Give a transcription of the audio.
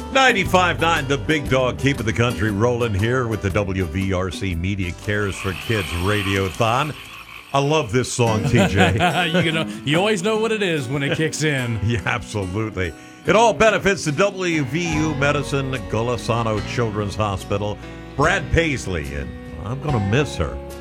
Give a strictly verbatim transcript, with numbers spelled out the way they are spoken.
ninety-five point nine, the big dog keeping the country rolling here with the W V R C Media Cares for Kids Radiothon. I love this song, T J. you know, you always know what it is when it kicks in. Yeah, absolutely. It all benefits the W V U Medicine Golisano Children's Hospital. Brad Paisley, and I'm going to miss her.